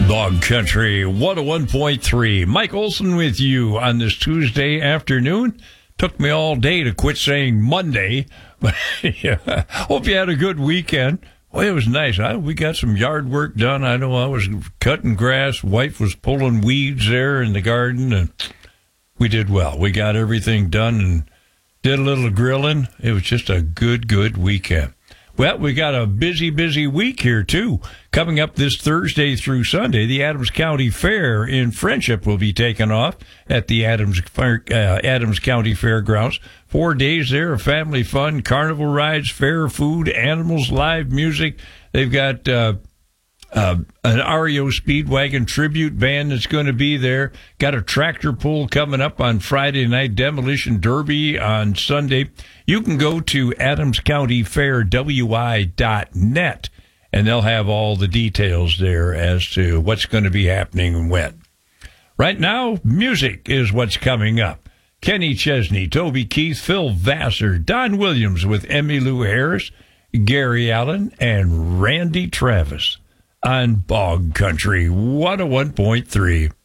Bog Country 101.3. Mike Olson with you on this Tuesday afternoon. Took me all day to quit saying Monday, but yeah, hope you had a good weekend. Well, it was nice. We got some yard work done. I know I was cutting grass. Wife was pulling weeds there in the garden, and we did well. We got everything done and did a little grilling. It was just a good weekend. Well, we got a busy week here, too. Coming up this Thursday through Sunday, the Adams County Fair in Friendship will be taken off at the Adams County Fairgrounds. 4 days there of family fun, carnival rides, fair food, animals, live music. They've got an REO Speedwagon tribute band that's going to be there. Got a tractor pull coming up on Friday night, demolition derby on Sunday. You can go to adamscountyfairwi.net, and they'll have all the details there as to what's going to be happening and when. Right now, music is what's coming up. Kenny Chesney, Toby Keith, Phil Vassar, Don Williams with Emmylou Harris, Gary Allen, and Randy Travis on Bog Country 101.3.